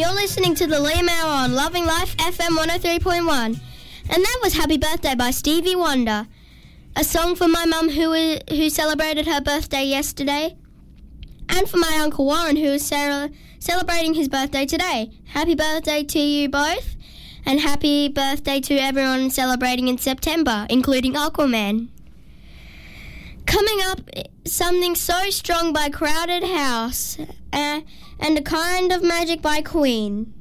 You're listening to the Liam Hour on Loving Life FM 103.1. And that was Happy Birthday by Stevie Wonder. A song for my mum who celebrated her birthday yesterday. And for my Uncle Warren who is celebrating his birthday today. Happy birthday to you both. And happy birthday to everyone celebrating in September, including Aquaman. Coming up, Something So Strong by Crowded House and A Kind of Magic by Queen.